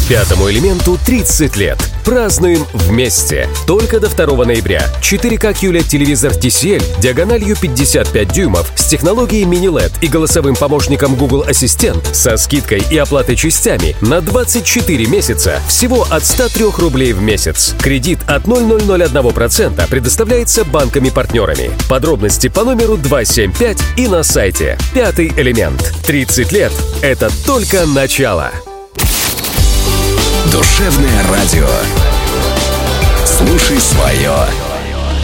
Пятому элементу 30 лет. Празднуем вместе. Только до 2 ноября. 4К QLED-телевизор TCL диагональю 55 дюймов с технологией мини-LED и голосовым помощником Google Ассистент со скидкой и оплатой частями на 24 месяца всего от 103 рублей в месяц. Кредит от 0,001% предоставляется банками-партнерами. Подробности по номеру 275 и на сайте. Пятый элемент. 30 лет – это только начало. Душевное радио. Слушай свое.